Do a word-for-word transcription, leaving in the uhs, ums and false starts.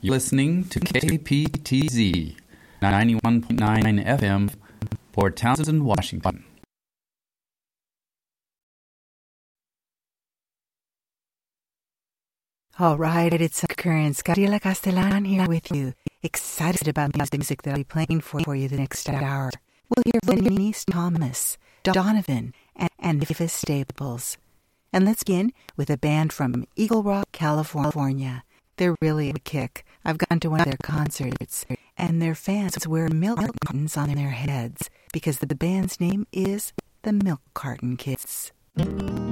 You're listening to K P T Z ninety-one point nine F M, Port Townsend, Washington. All right, it's Currents. Gabriela Castellan here with you, excited about the music that I'll be playing for, for you the next hour. We'll hear from Denise Thomas, Donovan, and, and Mavis Staples. And let's begin with a band from Eagle Rock, California. They're really a kick. I've gone to one of their concerts, and their fans wear milk cartons on their heads because the band's name is the Milk Carton Kids.